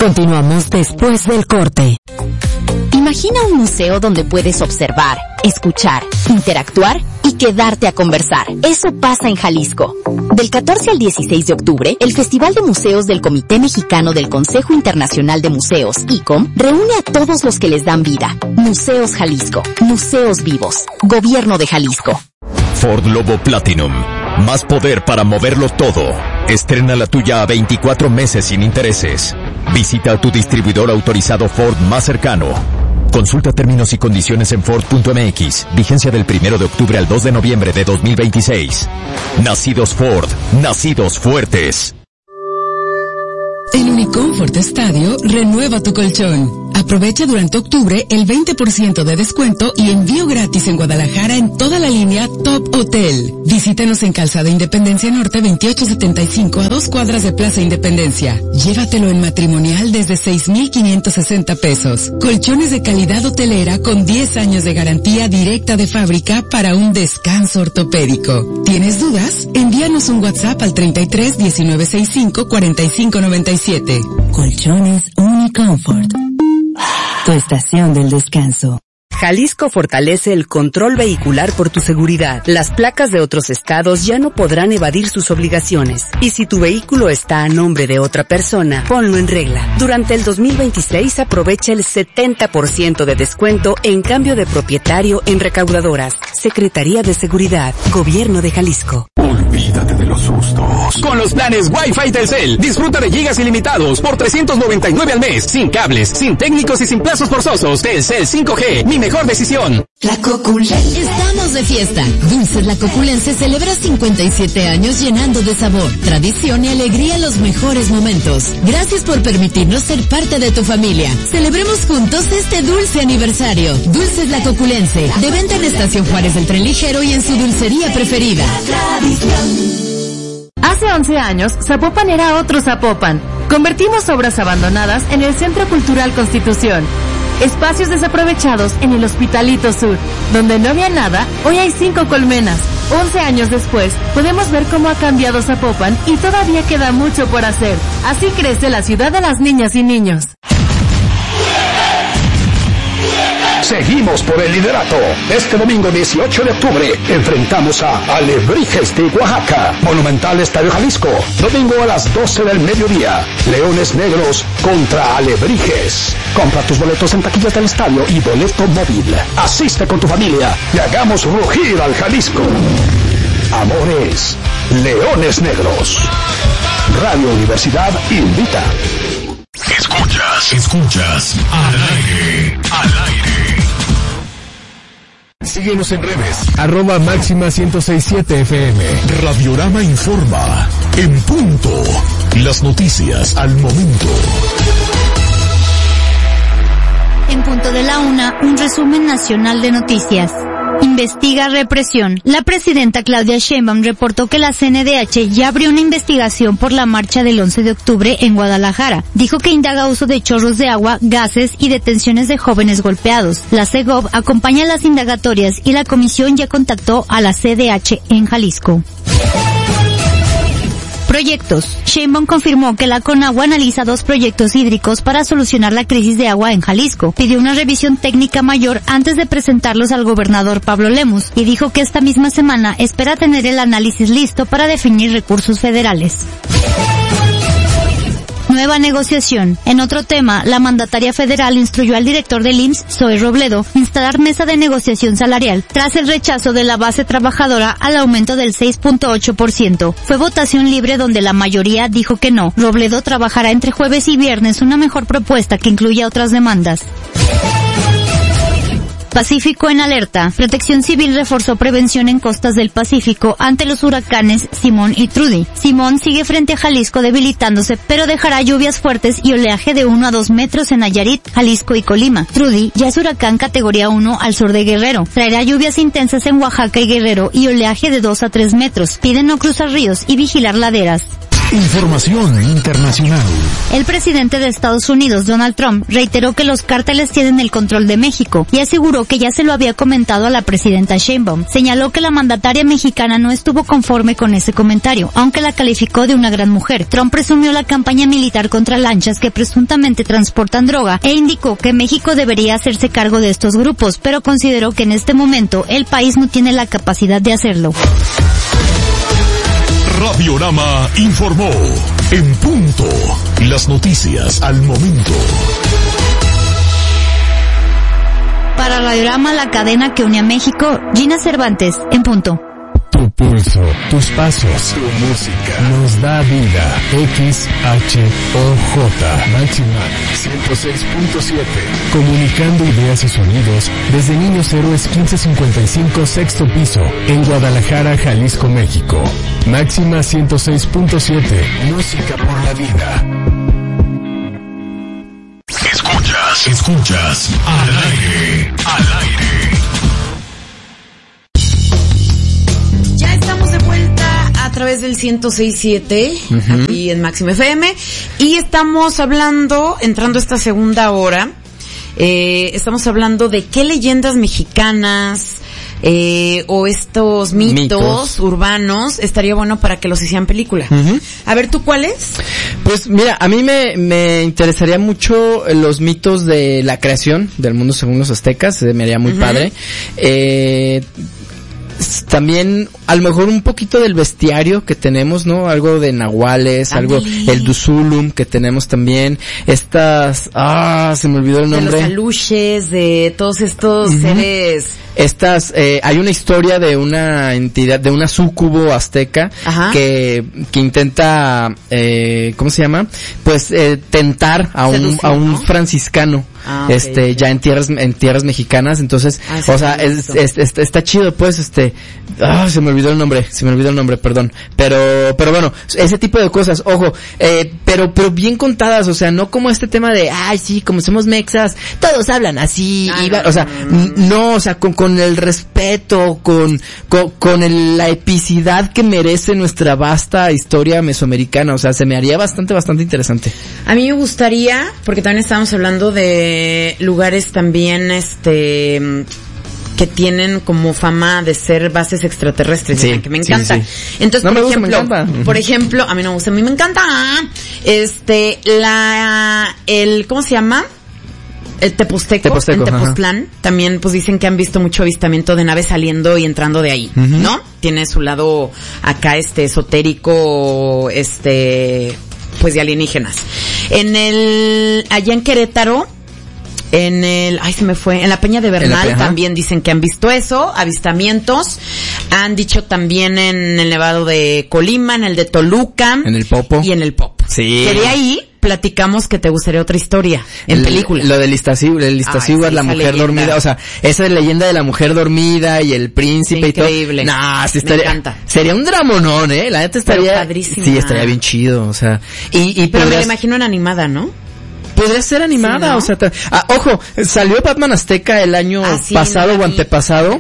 Continuamos después del corte. Imagina un museo donde puedes observar, escuchar, interactuar y quedarte a conversar. Eso pasa en Jalisco. Del 14 al 16 de octubre, el Festival de Museos del Comité Mexicano del Consejo Internacional de Museos, ICOM, reúne a todos los que les dan vida. Museos Jalisco. Museos vivos. Gobierno de Jalisco. Ford Lobo Platinum. Más poder para moverlo todo. Estrena la tuya a 24 meses sin intereses. Visita a tu distribuidor autorizado Ford más cercano. Consulta términos y condiciones en Ford.mx. Vigencia del 1 de octubre al 2 de noviembre de 2026. Nacidos Ford. Nacidos fuertes. En Unicomfort Estadio, renueva tu colchón. Aprovecha durante octubre el 20% de descuento y envío gratis en Guadalajara en toda la línea Top Hotel. Visítanos en Calzada Independencia Norte 2875 a 2 cuadras de Plaza Independencia. Llévatelo en matrimonial desde 6,560 pesos. Colchones de calidad hotelera con 10 años de garantía directa de fábrica para un descanso ortopédico. ¿Tienes dudas? Envíanos un WhatsApp al 33 1965 45 97. Colchones Unicomfort. Tu estación del descanso. Jalisco fortalece el control vehicular por tu seguridad. Las placas de otros estados ya no podrán evadir sus obligaciones. Y si tu vehículo está a nombre de otra persona, ponlo en regla. Durante el 2026 aprovecha el 70% de descuento en cambio de propietario en recaudadoras. Secretaría de Seguridad, Gobierno de Jalisco. Olvídate de los sustos. Con los planes Wi-Fi Telcel, disfruta de gigas ilimitados por $399 al mes, sin cables, sin técnicos y sin plazos forzosos. Telcel 5G, mi mejor decisión. La Coculense. Estamos de fiesta. Dulces La Coculense celebra 57 años llenando de sabor, tradición y alegría los mejores momentos. Gracias por permitirnos ser parte de tu familia. Celebremos juntos este dulce aniversario. Dulces La Coculense, de venta en Estación Juárez del Tren Ligero y en su dulcería preferida. Hace 11 años, Zapopan era otro Zapopan. Convertimos obras abandonadas en el Centro Cultural Constitución. Espacios desaprovechados en el Hospitalito Sur. Donde no había nada, hoy hay 5 colmenas. 11 años después, podemos ver cómo ha cambiado Zapopan y todavía queda mucho por hacer. Así crece la ciudad de las niñas y niños. Seguimos por el liderato. Este domingo 18 de octubre enfrentamos a Alebrijes de Oaxaca. Monumental Estadio Jalisco. Domingo a las 12 del mediodía. Leones Negros contra Alebrijes. Compra tus boletos en taquillas del estadio y boleto móvil. Asiste con tu familia y hagamos rugir al Jalisco. Amores, Leones Negros. Radio Universidad invita. Escuchas al aire. Síguenos en redes. @máxima1067 FM. Radiorama informa. En punto. Las noticias al momento. En punto de la 1, un resumen nacional de noticias. Investiga represión. La presidenta Claudia Sheinbaum reportó que la CNDH ya abrió una investigación por la marcha del 11 de octubre en Guadalajara. Dijo que indaga uso de chorros de agua, gases y detenciones de jóvenes golpeados. La CEGOV acompaña las indagatorias y la comisión ya contactó a la CDH en Jalisco. Proyectos. Sheinbaum confirmó que la Conagua analiza 2 proyectos hídricos para solucionar la crisis de agua en Jalisco. Pidió una revisión técnica mayor antes de presentarlos al gobernador Pablo Lemus y dijo que esta misma semana espera tener el análisis listo para definir recursos federales. Nueva negociación. En otro tema, la mandataria federal instruyó al director del IMSS, Zoe Robledo, instalar mesa de negociación salarial tras el rechazo de la base trabajadora al aumento del 6.8%. Fue votación libre donde la mayoría dijo que no. Robledo trabajará entre jueves y viernes una mejor propuesta que incluya otras demandas. Pacífico en alerta. Protección Civil reforzó prevención en costas del Pacífico ante los huracanes Simón y Trudy. Simón sigue frente a Jalisco debilitándose, pero dejará lluvias fuertes y oleaje de 1 a 2 metros en Nayarit, Jalisco y Colima. Trudy ya es huracán categoría 1 al sur de Guerrero. Traerá lluvias intensas en Oaxaca y Guerrero y oleaje de 2 a 3 metros. Piden no cruzar ríos y vigilar laderas. Información internacional. El presidente de Estados Unidos, Donald Trump, reiteró que los cárteles tienen el control de México y aseguró que ya se lo había comentado a la presidenta Sheinbaum. Señaló que la mandataria mexicana no estuvo conforme con ese comentario, aunque la calificó de una gran mujer. Trump presumió la campaña militar contra lanchas que presuntamente transportan droga e indicó que México debería hacerse cargo de estos grupos, pero consideró que en este momento el país no tiene la capacidad de hacerlo. Radiorama informó. En punto. Las noticias al momento. Para Radiorama, la cadena que une a México, Gina Cervantes, en punto. Tu pulso, tus pasos, tu música nos da vida. XHOJ Máxima 106.7. Comunicando ideas y sonidos desde Niños Héroes 1555 sexto piso en Guadalajara, Jalisco, México. Máxima 106.7. Música por la vida. Escuchas al aire. A través del 106.7 aquí en Máxima FM y estamos hablando, entrando a esta segunda hora, estamos hablando de qué leyendas mexicanas o estos mitos urbanos estaría bueno para que los hicieran película. A ver, ¿tú cuáles? Pues mira, a mí me interesaría mucho los mitos de la creación del mundo según los aztecas, me haría muy padre. También a lo mejor un poquito del bestiario que tenemos, ¿no? Algo de nahuales, algo, el Duzulum que tenemos también, estas, se me olvidó el nombre. De los aluches, de todos estos seres. Estas, hay una historia de una entidad, de una súcubo azteca que intenta, ¿cómo se llama? Pues, tentar a un franciscano. Okay, ya en tierras mexicanas, entonces, o sea, está chido, pues, se me olvidó el nombre, perdón, pero bueno, ese tipo de cosas, ojo, pero bien contadas, o sea, no como este tema de, sí, como somos mexas, todos hablan así, o sea, con el respeto, con la epicidad que merece nuestra vasta historia mesoamericana, o sea, se me haría bastante interesante. A mí me gustaría, porque también estábamos hablando de lugares también, que tienen como fama de ser bases extraterrestres, que me encanta. Sí. Entonces, no, por ejemplo, a mí no me gusta, a mí me encanta, ¿cómo se llama? El Teposteco, en Tepoztlán, también pues dicen que han visto mucho avistamiento de naves saliendo y entrando de ahí, ¿no? Tiene su lado acá, esotérico, pues de alienígenas. Allá en Querétaro, en la Peña de Bernal también dicen que han visto eso, avistamientos. Han dicho también en el Nevado de Colima, en el de Toluca. En el Popo. Y en el Popo. Sí. Que de ahí platicamos que te gustaría otra historia en película. Lo del Iztaccíhuatl, la mujer dormida, o sea, esa leyenda de la mujer dormida y el príncipe y todo. Increíble. Me encanta. Sería un dramonón, la neta estaría. Pero padrísima. Sí, estaría bien chido, o sea. Pero me la imagino en animada, ¿no? Podría ser animada, ¿no? O sea, ojo, salió Batman Azteca el año pasado o antepasado.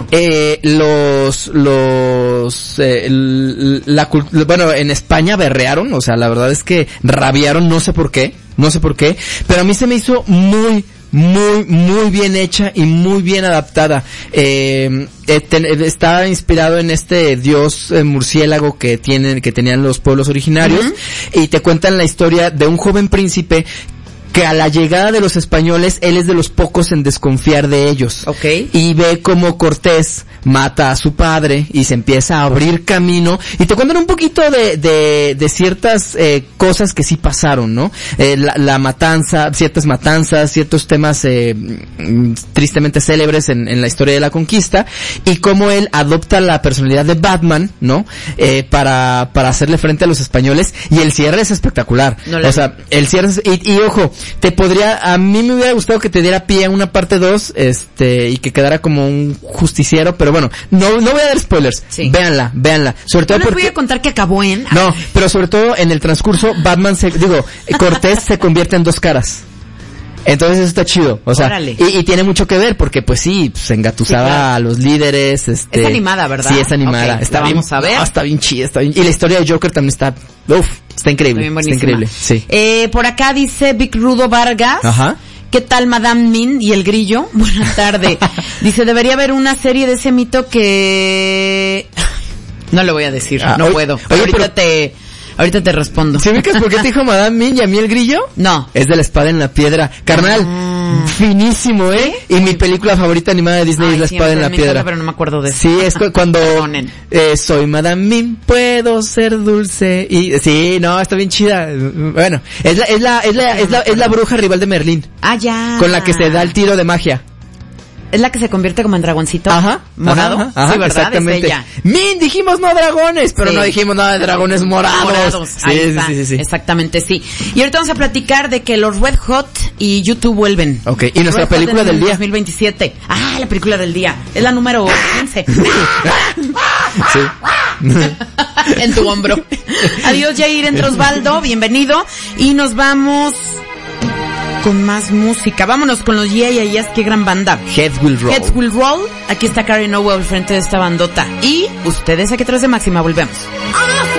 Bueno, en España berrearon, o sea, la verdad es que rabiaron, no sé por qué, pero a mí se me hizo muy bien hecha y muy bien adaptada. Está inspirado en este dios murciélago que tenían los pueblos originarios, y te cuentan la historia de un joven príncipe que a la llegada de los españoles, él es de los pocos en desconfiar de ellos. Okay. Y ve cómo Cortés mata a su padre y se empieza a abrir camino, y te cuentan un poquito de ciertas cosas que sí pasaron, ¿no? La matanza, ciertas matanzas, ciertos temas tristemente célebres en la historia de la conquista, y cómo él adopta la personalidad de Batman, ¿no? Para hacerle frente a los españoles, y el cierre es espectacular. O sea, el cierre es, y ojo, a mí me hubiera gustado que te diera pie a una parte 2, y que quedara como un justiciero, pero bueno, no voy a dar spoilers. Sí. Véanla. Sobre todo no les voy a contar que acabó en. No, pero sobre todo en el transcurso, Cortés se convierte en dos caras. Entonces eso está chido, o sea, y tiene mucho que ver porque pues sí, pues engatusaba a los líderes, Es animada, ¿verdad? Sí, es animada. Okay, está vamos a ver. Está bien chida, y la historia de Joker también está increíble. Está increíble, sí. Por acá dice Vic Rudo Vargas. Ajá. ¿Qué tal Madame Min y el grillo? Buenas tardes. Dice, debería haber una serie de ese mito que... No le voy a decir, no puedo. Ahorita te respondo. ¿Sí ubicas por qué te dijo Madame Min y a mí el grillo? No. Es de La espada en la piedra. Carnal, finísimo, ¿eh? ¿Sí? Y mi película favorita animada de Disney es La espada en la piedra. Pero no me acuerdo de eso. Sí, es cuando soy Madame Min, puedo ser dulce. Y sí, no, está bien chida. Bueno, es la bruja rival de Merlín. Ah, ya. Con la que se da el tiro de magia. ¿Es la que se convierte como en dragoncito? Ajá. ¿Morado? Ajá, sí, ¿verdad? Exactamente. Min, dijimos no dragones, pero no dijimos nada de dragones morados. Sí. Exactamente, sí. Y ahorita vamos a platicar de que los Red Hot y YouTube vuelven. Ok, y nuestra película del día. 2027. Ah, la película del día. Es la número 15. Sí. En tu hombro. Adiós, Jair Entre Osvaldo, bienvenido. Y nos vamos... con más música. Vámonos con los Yeah, Yeah, Yeahs, qué gran banda. Heads Will Roll. Heads Will Roll. Aquí está Karen Owe al frente de esta bandota. Y ustedes aquí atrás de Máxima, volvemos.